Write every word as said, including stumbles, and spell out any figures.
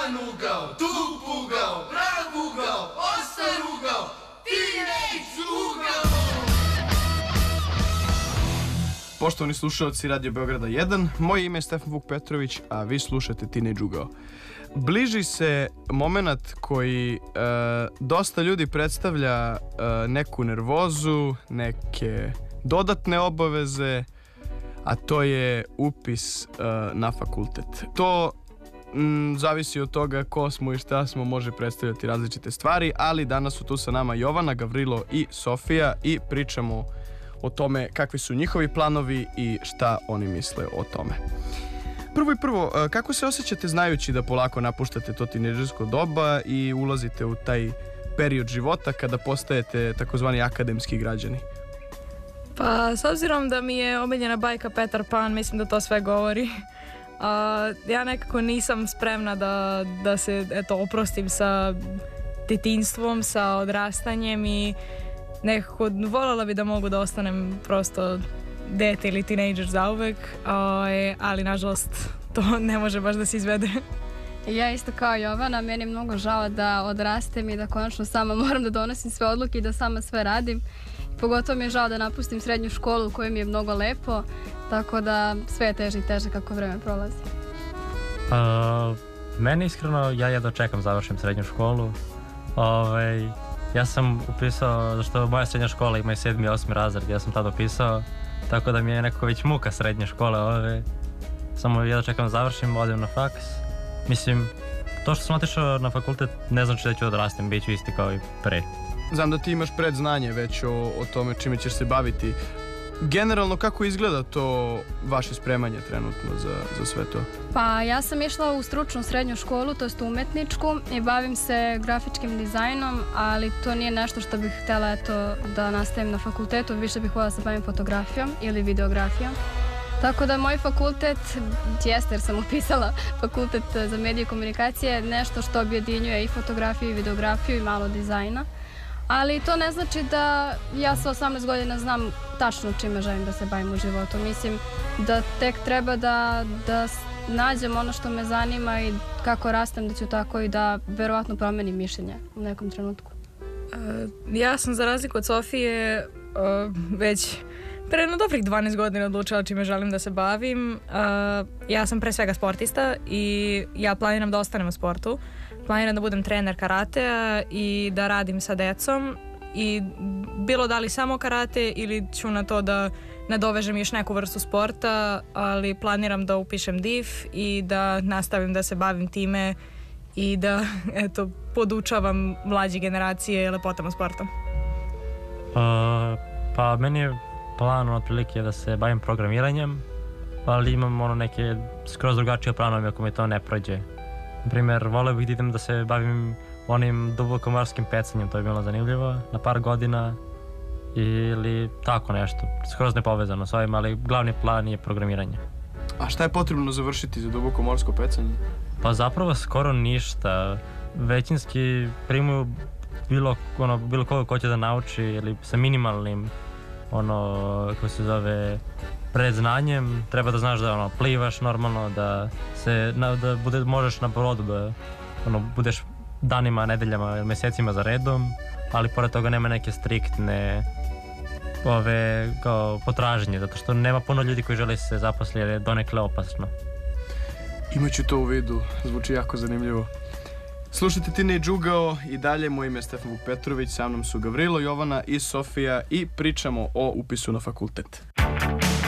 jedan ugao, tup ugao, prav ugao, ostar ugao, Teenage ugao. Poštovani slušalci Radio Beograda jedan, moje ime je Stefan Vuk Petrović, a vi slušate Teenage ugao. Bliži se moment koji e, dosta ljudi predstavlja e, neku nervozu, neke dodatne obaveze, a to je upis e, na fakultet. To m, zavisi od toga ko smo i šta smo, može predstavljati različite stvari, ali danas su tu sa nama Jovana, Gavrilo i Sofija i pričamo o tome kakvi su njihovi planovi i šta oni misle o tome. Prvo i prvo, kako se osjećate znajući da polako napuštate to tinejdžersko doba i ulazite u taj period života kada postajete takozvani akademski građani? Pa, s obzirom da mi je omiljena bajka Petar Pan, mislim da to sve govori. A, ja nekako nisam spremna da, da se eto, oprostim sa detinjstvom, sa odrastanjem i nekako voljela bi da mogu da ostanem prosto dete ili tinejdžer zauvek, ali nažalost to ne može baš da se izvede. Ja isto kao Jovana, meni je mnogo žao da odrastem i da konačno sama moram da donosim sve odluke i da sama sve radim. Pogotovo mi je žao da napustim srednju školu u kojoj mi je mnogo lepo, tako da sve je teže i teže kako vreme prolazi. Uh, meni iskreno, ja jedno čekam završim srednju školu. Ovaj, ja sam upisao, zašto moja srednja škola ima i sedmi i osmi razred, ja sam tada upisao, tako da mi je nekako već muka srednje škole ove. Samo jedno čekam da završim, odem na faks. Mislim, to što sam otišao na fakultet ne znači da ću odrastem, bit ću isti kao i pre. Znam da ti imaš predznanje već o, o tome čime ćeš se baviti. Generalno, kako izgleda to vaše spremanje trenutno za, za sve to? Pa ja sam išla u stručnu srednju školu, to jest umetničku, i bavim se grafičkim dizajnom, ali to nije nešto što bih htjela eto, da nastavim na fakultetu, više bih voljela da se bavim fotografijom ili videografijom. Tako da moj fakultet, jeste jer sam upisala fakultet za medije i komunikacije, nešto što objedinjuje i fotografiju i videografiju i malo dizajna. Ali to ne znači da ja sa osamnaest godina znam tačno čime želim da se bavim u životu. Mislim da tek treba da, da nađem ono što me zanima i kako rastem da ću tako i da verovatno promenim mišljenje u nekom trenutku. Uh, ja sam za razliku od Sofije uh, već pre jedno dobrih dvanaest godina odlučila čime želim da se bavim. Uh, ja sam pre svega sportista i ja planiram da ostanem u sportu. Planiram da budem trener karatea i da radim sa decom i bilo da li samo karate ili ću na to da nadovežem još neku vrstu sporta, ali planiram da upišem D I F i da nastavim da se bavim time i da eto, podučavam mlađe generacije lepotama sporta. Uh, pa meni je plan otprilike da se bavim programiranjem, ali imam ono neke skroz drugačije planove ako mi to ne prođe. Naprimjer, voleo bih da idem da se bavim onim dubokomorskim pecanjem, to je bilo zanimljivo, na par godina ili tako nešto, skroz nepovezano s ovim, ali glavni plan je programiranje. A šta je potrebno završiti za dubokomorsko pecanje? Pa zapravo skoro ništa. Većinski primaju bilo, ono, bilo koga ko će da nauči ili sa minimalnim, ono, kako se zove, predznanjem. Treba da znaš da ono, plivaš normalno, da se na, da bude, možeš na brodu da ono, budeš danima, nedeljama, mesecima za redom, ali pored toga nema neke striktne ove kao potražnje, zato što nema puno ljudi koji žele se zaposli jer je donekle opasno. Imaću to u vidu, zvuči jako zanimljivo. Slušajte Teenage ugao i dalje, moje ime je Stefan Vuk Petrović, sa mnom su Gavrilo, Jovana i Sofija i pričamo o upisu na fakultet.